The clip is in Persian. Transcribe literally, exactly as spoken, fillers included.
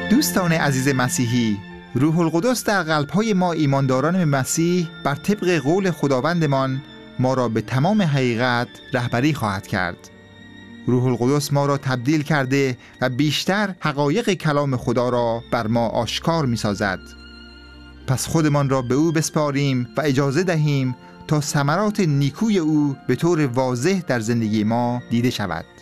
دوستان عزیز مسیحی، روح القدس در قلب‌های ما ایمانداران به مسیح بر طبق قول خداوندمان ما را به تمام حقیقت رهبری خواهد کرد. روح القدس ما را تبدیل کرده و بیشتر حقایق کلام خدا را بر ما آشکار می‌سازد. پس خودمان را به او بسپاریم و اجازه دهیم تا ثمرات نیکوی او به طور واضح در زندگی ما دیده شود.